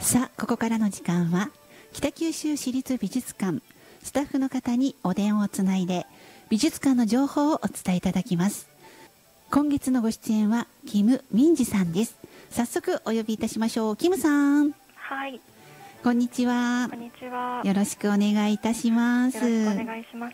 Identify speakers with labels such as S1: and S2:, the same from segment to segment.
S1: さあ、ここからの時間は北九州市立美術館スタッフの方にお電話をつないで美術館の情報をお伝えいただきます。今月のご出演はキム・ミンジさんです。早速お呼びいたしましょう。キムさん。
S2: はい。
S1: こんにちは。
S2: こんにちは。
S1: よろしくお願いいたします。
S2: よろしくお願いします。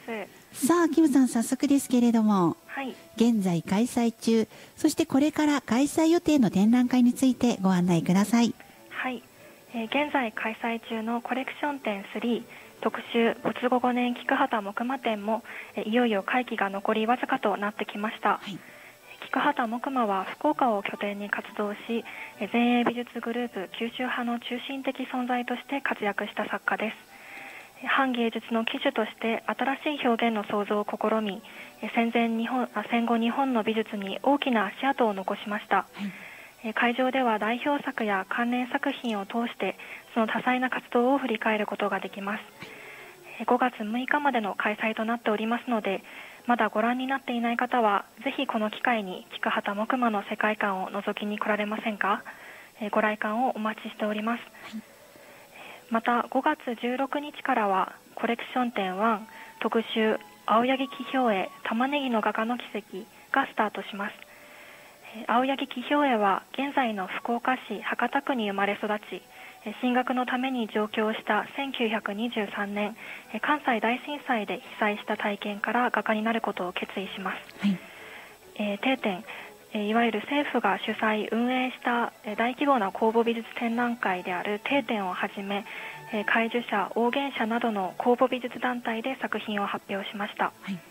S1: さあ、キムさん、早速ですけれども、
S2: はい。
S1: 現在開催中、そしてこれから開催予定の展覧会についてご案内ください。
S2: はい。現在開催中のコレクション展3特集没後5年菊畑木馬展もいよいよ会期が残りわずかとなってきました。はい。菊畑木馬は福岡を拠点に活動し、前衛美術グループ九州派の中心的存在として活躍した作家です。反芸術の基準として新しい表現の創造を試み、戦後日本の美術に大きな足跡を残しました。はい。会場では代表作や関連作品を通してその多彩な活動を振り返ることができます。5月6日までの開催となっておりますので、まだご覧になっていない方はぜひこの機会に菊畑木馬の世界観を覗きに来られませんか。ご来館をお待ちしております。はい。また5月16日からはコレクション展1特集青柳紀兵衛玉ねぎの画家の奇跡がスタートします。青柳紀兵衛は現在の福岡市博多区に生まれ育ち、進学のために上京した1923年関西大震災で被災した体験から画家になることを決意します。はい。定展、いわゆる政府が主催運営した大規模な公募美術展覧会である定展をはじめ、怪樹社、王元社などの公募美術団体で作品を発表しました。はい。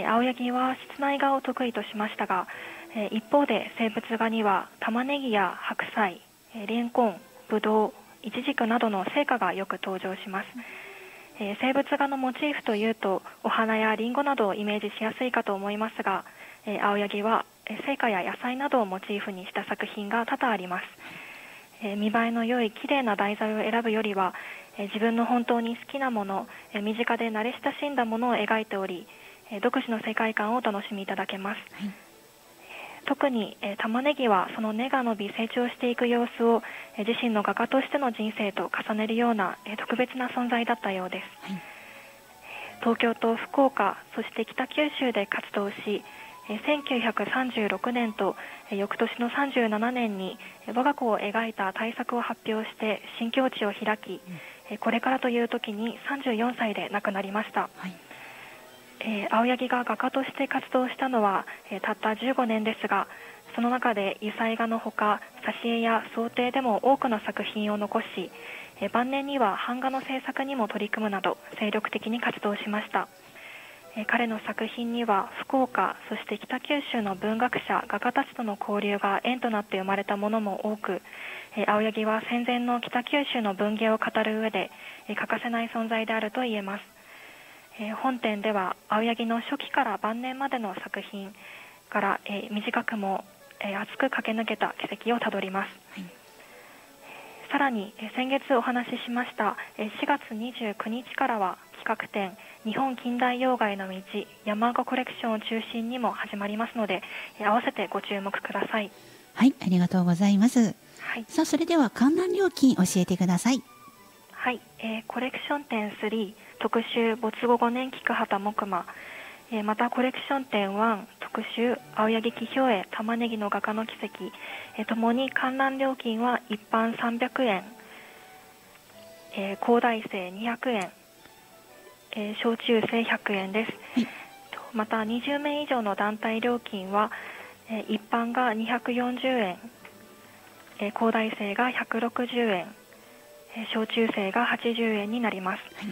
S2: 青柳は室内画を得意としましたが、一方で生物画には玉ねぎや白菜、レンコン、ブドウ、イチジクなどの成果がよく登場します。生物画のモチーフというとお花やリンゴなどをイメージしやすいかと思いますが、青柳は成果や野菜などをモチーフにした作品が多々あります。見栄えの良い綺麗な題材を選ぶよりは、自分の本当に好きなもの、身近で慣れ親しんだものを描いており、独自の世界観をお楽しみいただけます。はい。特に玉ねぎはその根が伸び成長していく様子を自身の画家としての人生と重ねるような特別な存在だったようです。はい。東京と福岡、そして北九州で活動し、1936年と翌年の37年に我が子を描いた大作を発表して新境地を開き、これからという時に34歳で亡くなりました。はい。青柳が画家として活動したのはたった15年ですが、その中で油彩画のほか挿絵や装丁でも多くの作品を残し、晩年には版画の制作にも取り組むなど精力的に活動しました。彼の作品には福岡、そして北九州の文学者、画家たちとの交流が縁となって生まれたものも多く、青柳は戦前の北九州の文芸を語る上で欠かせない存在であると言えます。本展では青柳の初期から晩年までの作品から、短くも、熱く駆け抜けた軌跡をたどります。はい。さらに先月お話ししました4月29日からは企画展日本近代妖怪の道山岡コレクションを中心にも始まりますので、合わせてご注目ください。
S1: はい、ありがとうございます。はい。さあ、それでは観覧料金教えてください。
S2: はい。コレクション展3特集没後5年菊畑木馬、またコレクション展1特集青柳紀兵衛玉ねぎの画家の奇跡、ともに観覧料金は一般300円、高大生200円、小中生100円です。はい。また20名以上の団体料金は、一般が240円、高大生が160円、小中生が80円になります。はい。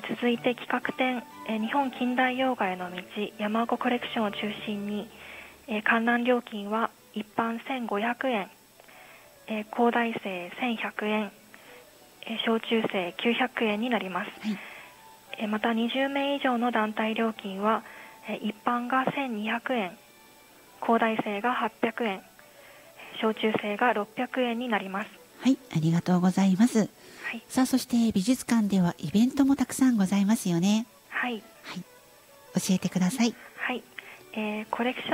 S2: 続いて企画展、日本近代妖怪の道山岡コレクションを中心に、観覧料金は一般1500円、高大生1100円、小中生900円になります。はい。また20名以上の団体料金は、一般が1200円、高大生が800円、小中生が600円になります。
S1: はい、ありがとうございます。
S2: はい。
S1: さあ、そして美術館ではイベントもたくさんございますよね。
S2: はい。
S1: はい。教えてください。
S2: はい。コレクション